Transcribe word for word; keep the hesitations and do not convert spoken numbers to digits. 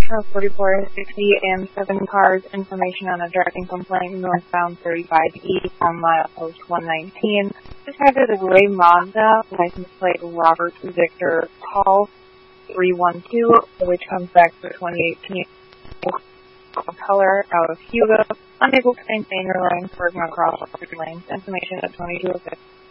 for forty-four sixty and seven cars, information on a driving complaint northbound thirty-five E on milepost one nineteen. This driver is a gray Mazda, license plate Robert Victor Paul three one two, which comes back for twenty eighteen color out of Hugo, unable to maintain your lane, working across property lanes, information at twenty-two oh six.